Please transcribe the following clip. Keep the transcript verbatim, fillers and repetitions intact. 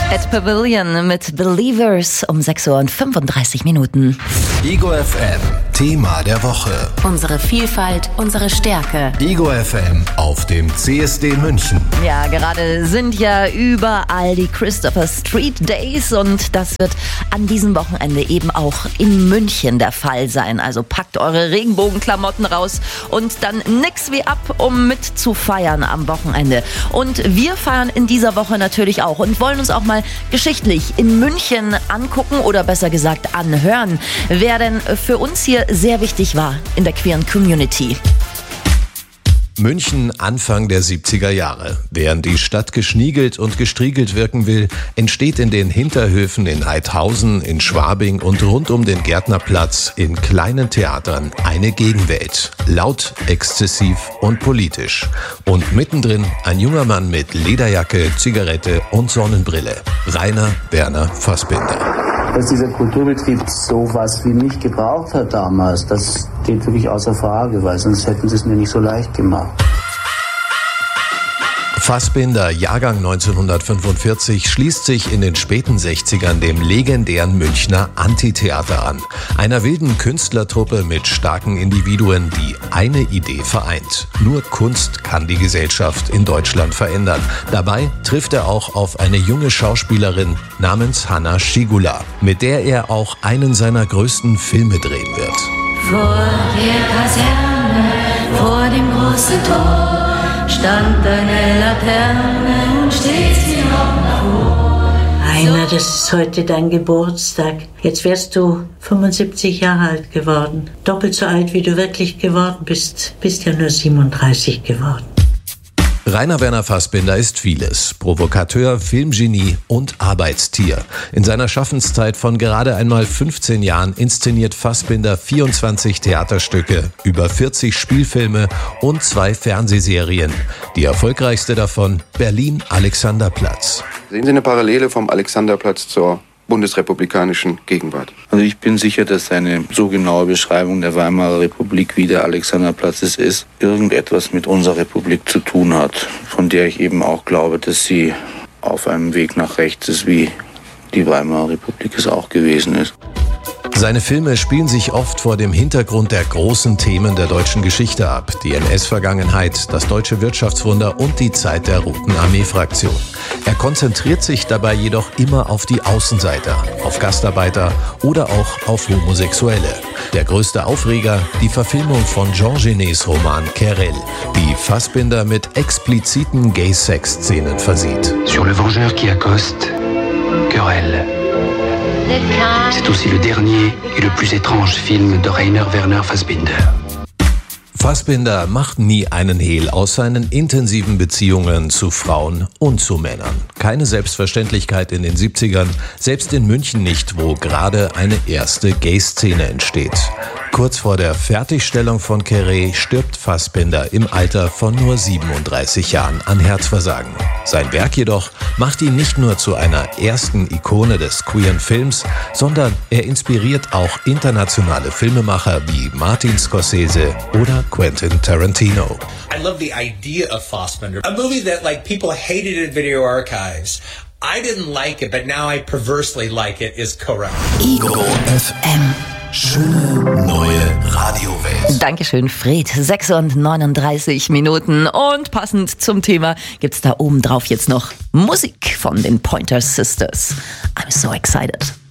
At Pavilion mit Believers um sechs Uhr und fünfunddreißig Minuten. Ego F M, Thema der Woche. Unsere Vielfalt, unsere Stärke. Ego F M auf dem C S D München. Ja, gerade sind ja überall die Christopher Street Days und das wird an diesem Wochenende eben auch in München der Fall sein. Also packt eure Regenbogenklamotten raus und dann nix wie ab, um mit zu feiern am Wochenende. Und wir feiern in dieser Woche natürlich auch und wollen uns auch mal geschichtlich in München angucken oder besser gesagt anhören, wer denn für uns hier sehr wichtig war in der queeren Community. München Anfang der siebziger Jahre. Während die Stadt geschniegelt und gestriegelt wirken will, entsteht in den Hinterhöfen in Heidhausen, in Schwabing und rund um den Gärtnerplatz in kleinen Theatern eine Gegenwelt. Laut, exzessiv und politisch. Und mittendrin ein junger Mann mit Lederjacke, Zigarette und Sonnenbrille. Rainer Werner Fassbinder. Dass dieser Kulturbetrieb sowas wie mich gebraucht hat damals, das steht wirklich außer Frage, weil sonst hätten sie es mir nicht so leicht gemacht. Fassbinder, Jahrgang neunzehnhundertfünfundvierzig, schließt sich in den späten sechzigern dem legendären Münchner Antitheater an. Einer wilden Künstlertruppe mit starken Individuen, die eine Idee vereint. Nur Kunst kann die Gesellschaft in Deutschland verändern. Dabei trifft er auch auf eine junge Schauspielerin namens Hanna Schigula, mit der er auch einen seiner größten Filme drehen wird. Vor der Kaserne, vor dem großen Tor, stand eine Laterne und steht sie noch vor. Rainer, das ist heute dein Geburtstag. Jetzt wärst du fünfundsiebzig Jahre alt geworden. Doppelt so alt, wie du wirklich geworden bist. Bist ja nur siebenunddreißig geworden. Rainer Werner Fassbinder ist vieles. Provokateur, Filmgenie und Arbeitstier. In seiner Schaffenszeit von gerade einmal fünfzehn Jahren inszeniert Fassbinder vierundzwanzig Theaterstücke, über vierzig Spielfilme und zwei Fernsehserien. Die erfolgreichste davon Berlin Alexanderplatz. Sehen Sie eine Parallele vom Alexanderplatz zur bundesrepublikanischen Gegenwart? Also ich bin sicher, dass eine so genaue Beschreibung der Weimarer Republik, wie der Alexanderplatz es ist, irgendetwas mit unserer Republik zu tun hat, von der ich eben auch glaube, dass sie auf einem Weg nach rechts ist, wie die Weimarer Republik es auch gewesen ist. Seine Filme spielen sich oft vor dem Hintergrund der großen Themen der deutschen Geschichte ab. Die N S-Vergangenheit, das deutsche Wirtschaftswunder und die Zeit der Roten Armee-Fraktion. Er konzentriert sich dabei jedoch immer auf die Außenseiter, auf Gastarbeiter oder auch auf Homosexuelle. Der größte Aufreger, die Verfilmung von Jean Genets Roman Querelle, die Fassbinder mit expliziten Gay-Sex-Szenen versieht. Sur le vengeur qui accoste, Querelle. C'est aussi le dernier et le plus étrange film de Rainer Werner Fassbinder. Fassbinder macht nie einen Hehl aus seinen intensiven Beziehungen zu Frauen und zu Männern. Keine Selbstverständlichkeit in den siebzigern, selbst in München nicht, wo gerade eine erste Gay-Szene entsteht. Kurz vor der Fertigstellung von Querelle stirbt Fassbinder im Alter von nur siebenunddreißig Jahren an Herzversagen. Sein Werk jedoch macht ihn nicht nur zu einer ersten Ikone des queeren Films, sondern er inspiriert auch internationale Filmemacher wie Martin Scorsese oder Quentin Tarantino. I love the idea of Fassbinder, a movie that like people hated in video archives. I didn't like it, but now I perversely like it, is correct. Ego F M. Schöne neue Radiowelt. Dankeschön, Fred. sechs und neununddreißig Minuten. Und passend zum Thema gibt's da oben drauf jetzt noch Musik von den Pointer Sisters. I'm so excited.